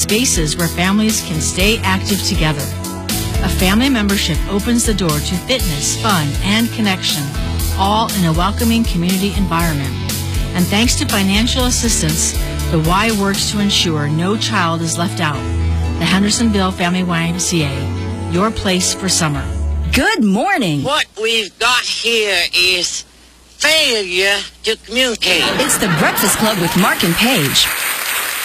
spaces where families can stay active together. A family membership opens the door to fitness, fun, and connection, all in a welcoming community environment. And thanks to financial assistance, the Y works to ensure no child is left out. The Hendersonville Family YMCA, your place for summer. Good morning. What we've got here is failure to communicate. It's the Breakfast Club with Mark and Paige.